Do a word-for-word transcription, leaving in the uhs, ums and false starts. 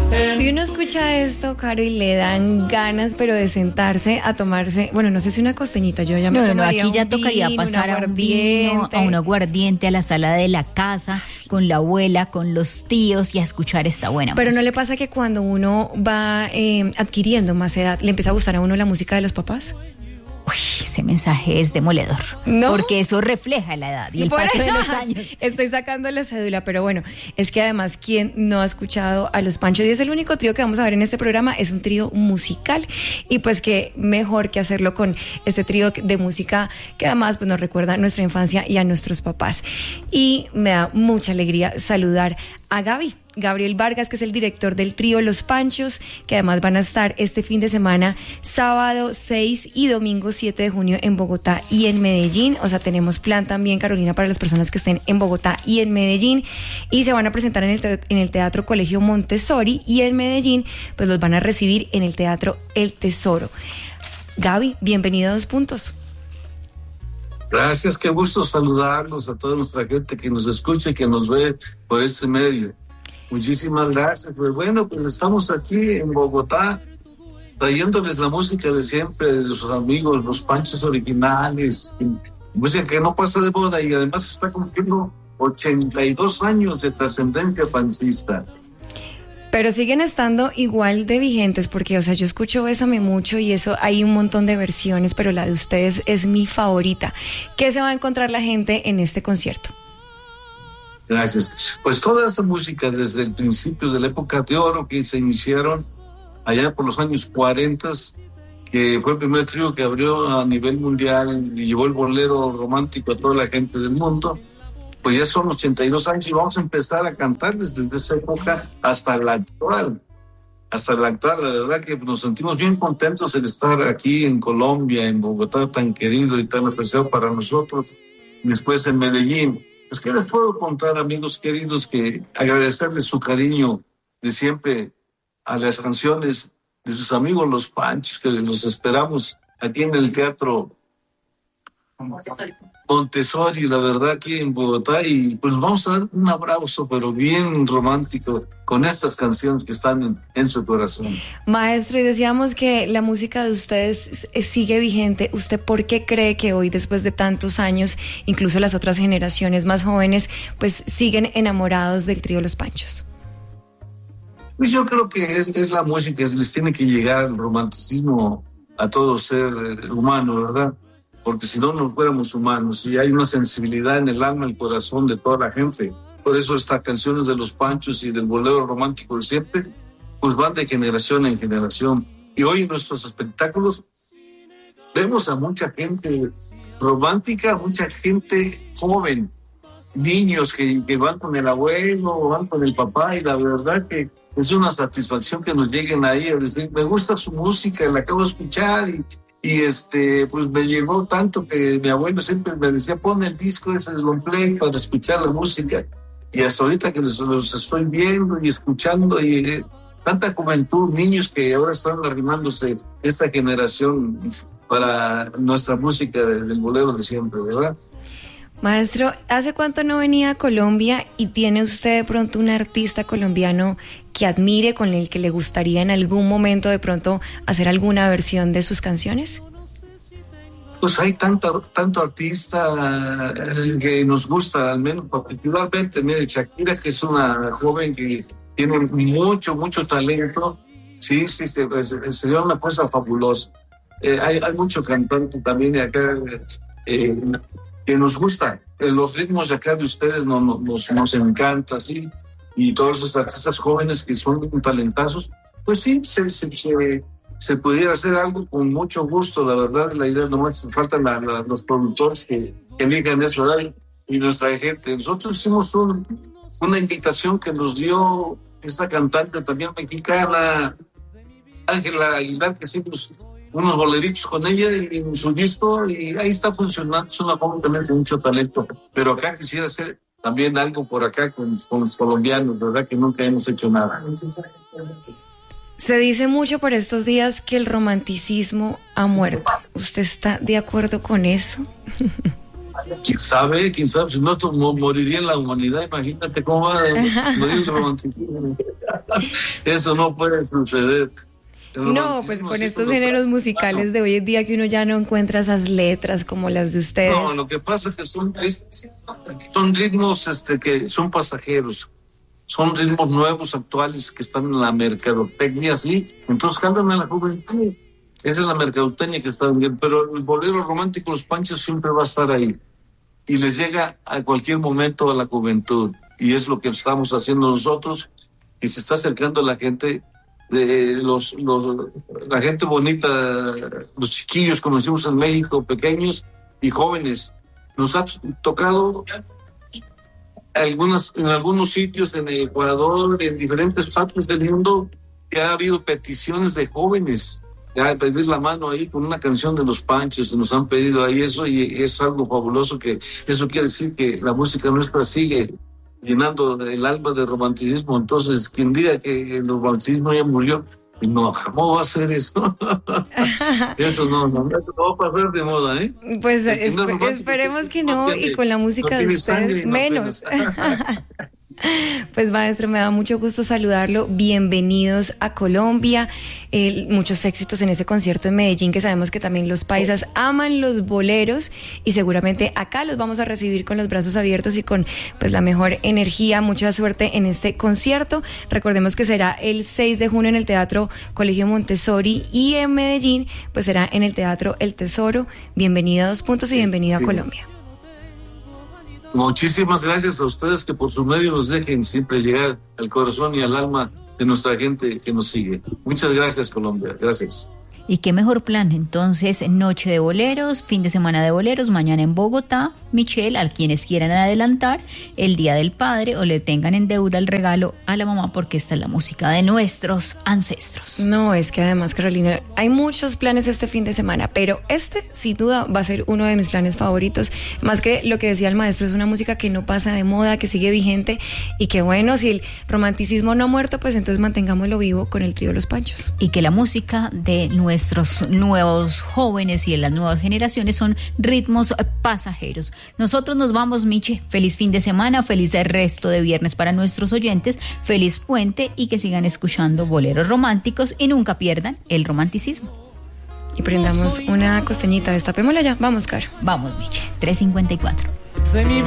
Y uno escucha esto, Caro, y le dan ganas, pero de sentarse a tomarse, bueno, no sé si una costeñita, yo ya me No, no, no, tomaría aquí ya un tocaría vino, pasar un a un vino, aguardiente. a un aguardiente, a la sala de la casa, con la abuela, con los tíos y a escuchar esta buena Pero música. ¿no le pasa que cuando uno va eh, adquiriendo más edad, le empieza a gustar a uno la música de los papás? Uy, ese mensaje es demoledor. ¿No? Porque eso refleja la edad y el Por paso de eso los años. estoy sacando la cédula, pero bueno, es que además, ¿quién no ha escuchado a Los Panchos? Y es el único trío que vamos a ver en este programa, es un trío musical, y pues qué mejor que hacerlo con este trío de música que además pues nos recuerda a nuestra infancia y a nuestros papás. Y me da mucha alegría saludar a Gaby, Gabriel Vargas, que es el director del trío Los Panchos, que además van a estar este fin de semana, sábado seis y domingo siete de junio en Bogotá y en Medellín. O sea, tenemos plan también, Carolina, para las personas que estén en Bogotá y en Medellín, y se van a presentar en el, te- en el Teatro Colegio Montessori, y en Medellín pues los van a recibir en el Teatro El Tesoro. Gaby, bienvenido a Dos Puntos. Gracias, qué gusto saludarlos a toda nuestra gente que nos escucha y que nos ve por este medio. Muchísimas gracias. Pues bueno, pues estamos aquí en Bogotá trayéndoles la música de siempre, de sus amigos, los Panchos originales, música que no pasa de moda y además está cumpliendo ochenta y dos años de trascendencia panchista. Pero siguen estando igual de vigentes, porque, o sea, yo escucho Bésame Mucho y eso, hay un montón de versiones, pero la de ustedes es mi favorita. ¿Qué se va a encontrar la gente en este concierto? Gracias. Pues toda esa música desde el principio de la época de oro que se iniciaron allá por los años cuarenta, que fue el primer trío que abrió a nivel mundial y llevó el bolero romántico a toda la gente del mundo. Pues ya son ochenta y dos años y vamos a empezar a cantarles desde esa época hasta la actual. Hasta la actual, la verdad que nos sentimos bien contentos de estar aquí en Colombia, en Bogotá, tan querido y tan apreciado para nosotros, y después en Medellín. Pues, ¿qué les puedo contar, amigos queridos? Que agradecerles su cariño de siempre a las canciones de sus amigos Los Panchos, que los esperamos aquí en el Teatro Montessori, la verdad, aquí en Bogotá, y pues vamos a dar un abrazo, pero bien romántico, con estas canciones que están en, en su corazón. Maestro, y decíamos que la música de ustedes sigue vigente. ¿Usted por qué cree que hoy, después de tantos años, incluso las otras generaciones más jóvenes, pues siguen enamorados del trío Los Panchos? Pues yo creo que es, es la música, es, les tiene que llegar el romanticismo a todo ser humano, ¿verdad? Porque si no, no fuéramos humanos. Y hay una sensibilidad en el alma, el corazón de toda la gente. Por eso estas canciones de Los Panchos y del bolero romántico de siempre, pues van de generación en generación. Y hoy en nuestros espectáculos vemos a mucha gente romántica, mucha gente joven, niños que, que van con el abuelo, van con el papá, y la verdad que es una satisfacción que nos lleguen ahí a decir, me gusta su música, la acabo de escuchar, y Y este, pues me llegó tanto que mi abuelo siempre me decía, pon el disco ese de long play para escuchar la música. Y hasta ahorita que los, los estoy viendo y escuchando, y eh, tanta juventud, niños que ahora están arrimándose esta generación para nuestra música del, del bolero de siempre, ¿verdad? Maestro, ¿hace cuánto no venía a Colombia y tiene usted de pronto un artista colombiano que admire, con el que le gustaría en algún momento de pronto hacer alguna versión de sus canciones? Pues hay tanto, tanto artista que nos gusta, al menos particularmente, mire, Shakira, que es una joven que tiene mucho, mucho talento. Sí, sí, pues, sería una cosa fabulosa. Eh, hay, hay mucho cantante también de acá eh, que nos gusta. Eh, los ritmos de acá de ustedes no, no, nos, nos encanta, ¿sí? Y todos esos artistas jóvenes que son talentazos, pues sí, se, se, se, se pudiera hacer algo con mucho gusto, la verdad. La idea es nomás faltan la, la, los productores que, que elijan eso, ¿verdad? Y nuestra gente. Nosotros hicimos un, una invitación que nos dio esta cantante también mexicana, Ángela Aguilar, que hicimos unos boleritos con ella y en su disco, y ahí está funcionando. Es una joven también con mucho talento, pero acá quisiera hacer también algo por acá con, con los colombianos, ¿verdad? Que nunca hemos hecho nada. Se dice mucho por estos días que el romanticismo ha muerto. ¿Usted está de acuerdo con eso? ¿Quién sabe? ¿Quién sabe? Si no, moriría en la humanidad. Imagínate cómo va a morir el romanticismo. Eso no puede suceder. El No, pues con sí estos lo- géneros musicales de hoy en día que uno ya no encuentra esas letras como las de ustedes. No, lo que pasa es que son, son ritmos este, que son pasajeros. Son ritmos nuevos, actuales, que están en la mercadotecnia, ¿sí? Entonces cantan a la juventud. Esa es la mercadotecnia que está bien. Pero el bolero romántico, los panchos, siempre va a estar ahí. Y les llega a cualquier momento a la juventud. Y es lo que estamos haciendo nosotros, que se está acercando a la gente, de los, los, la gente bonita, los chiquillos, como decimos en México, pequeños y jóvenes. Nos ha tocado algunas, en algunos sitios en Ecuador, en diferentes partes del mundo, que ha habido peticiones de jóvenes a pedir la mano ahí con una canción de los Panchos, nos han pedido ahí eso, y es algo fabuloso, que eso quiere decir que la música nuestra sigue llenando el alma de romanticismo. Entonces, quien diga que el romanticismo ya murió, no, ¿cómo va a ser eso? Eso no, no, no va a pasar de moda, ¿eh? Pues El que no es esp- romántico, esperemos que no no, tiene- y con la música no de tiene sangre ustedes en las menos. venas. Pues maestro, me da mucho gusto saludarlo. Bienvenidos a Colombia. Eh, muchos éxitos en ese concierto en Medellín, que sabemos que también los paisas aman los boleros, y seguramente acá los vamos a recibir con los brazos abiertos y con pues la mejor energía. Mucha suerte en este concierto. Recordemos que será el seis de junio en el Teatro Colegio Montessori, y en Medellín pues será en el Teatro El Tesoro. Bienvenido a Dos Puntos y bienvenido a sí. Colombia. Muchísimas gracias a ustedes, que por su medio nos dejen siempre llegar al corazón y al alma de nuestra gente que nos sigue. Muchas gracias, Colombia. Gracias. Y qué mejor plan, entonces, noche de boleros, fin de semana de boleros, mañana en Bogotá, Michelle, a quienes quieran adelantar el Día del Padre o le tengan en deuda el regalo a la mamá, porque esta es la música de nuestros ancestros. No, es que además, Carolina, hay muchos planes este fin de semana, pero este sin duda va a ser uno de mis planes favoritos. Más que lo que decía el maestro, es una música que no pasa de moda, que sigue vigente, y que bueno, si el romanticismo no ha muerto, pues entonces mantengámoslo vivo con el trío Los Panchos. Y que la música de nuestros nuevos jóvenes y de las nuevas generaciones son ritmos pasajeros. Nosotros nos vamos, Miche. Feliz fin de semana, feliz resto de viernes para nuestros oyentes, feliz puente, y que sigan escuchando boleros románticos y nunca pierdan el romanticismo. Y prendamos una costeñita, destapémosla ya. Vamos, Caro. Vamos, Miche. tres cincuenta y cuatro. De mi